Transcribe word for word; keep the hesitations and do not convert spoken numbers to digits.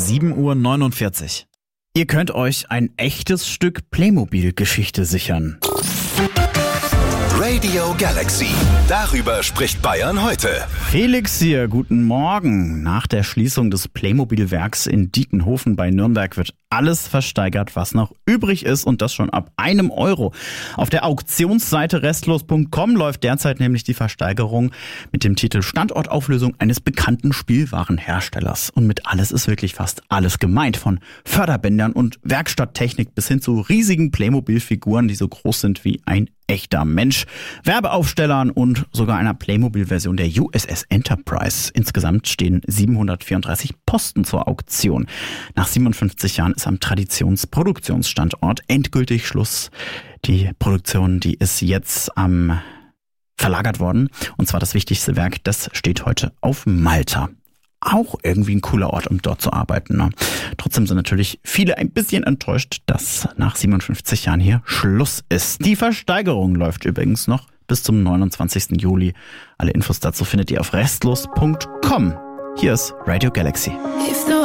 sieben Uhr neunundvierzig. Ihr könnt euch ein echtes Stück Playmobil-Geschichte sichern. Radio Galaxy. Darüber spricht Bayern heute. Felix hier, guten Morgen. Nach der Schließung des Playmobil-Werks in Dietenhofen bei Nürnberg wird alles versteigert, was noch übrig ist, und das schon ab einem Euro. Auf der Auktionsseite restlos punkt com läuft derzeit nämlich die Versteigerung mit dem Titel Standortauflösung eines bekannten Spielwarenherstellers. Und mit alles ist wirklich fast alles gemeint, von Förderbändern und Werkstatttechnik bis hin zu riesigen Playmobil-Figuren, die so groß sind wie ein echter Mensch, Werbeaufstellern und sogar einer Playmobil-Version der U S S Enterprise. Insgesamt stehen siebenhundertvierunddreißig Posten zur Auktion. Nach siebenundfünfzig Jahren ist am Traditionsproduktionsstandort endgültig Schluss. Die Produktion, die ist jetzt am verlagert worden. Und zwar das wichtigste Werk, das steht heute auf Malta. Auch irgendwie ein cooler Ort, um dort zu arbeiten. Ne? Trotzdem sind natürlich viele ein bisschen enttäuscht, dass nach siebenundfünfzig Jahren hier Schluss ist. Die Versteigerung läuft übrigens noch bis zum neunundzwanzigsten Juli. Alle Infos dazu findet ihr auf restlos punkt com. Hier ist Radio Galaxy.